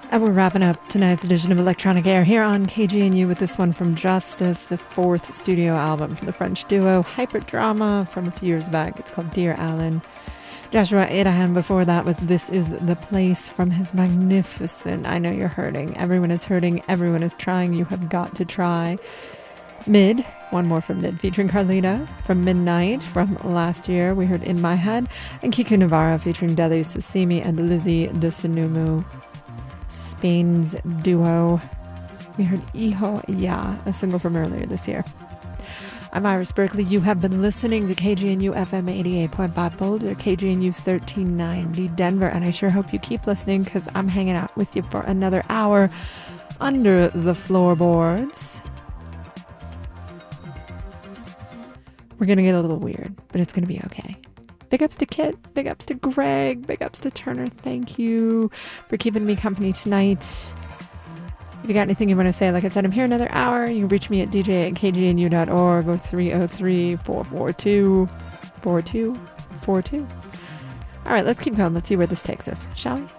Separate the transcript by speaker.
Speaker 1: And we're wrapping up tonight's edition of Electronic Air here on KGNU with this one from Justice, the fourth studio album from the French duo Hyperdrama from a few years back. It's called Dear Alan. Joshua Adahan before that with This Is the Place from his magnificent I Know You're Hurting. Everyone is hurting, everyone is trying, you have got to try. Mid, one more from Mid, featuring Carlita from Midnight from last year. We heard In My Head, and Kiku Navarro featuring Deli Sasimi and Lizzie Dusunumu. Spain's duo. We heard Iho Ya, a single from earlier this year. I'm Iris Berkeley. You have been listening to KGNU FM 88.5 Boulder, KGNU 1390 Denver, and I sure hope you keep listening because I'm hanging out with you for another hour under the floorboards. We're going to get a little weird, but it's going to be okay. Big ups to Kit, big ups to Greg, big ups to Turner. Thank you for keeping me company tonight. If you got anything you want to say, like I said, I'm here another hour. You can reach me at dj@kgnu.org or 303-442-4242. All right, let's keep going. Let's see where this takes us, shall we?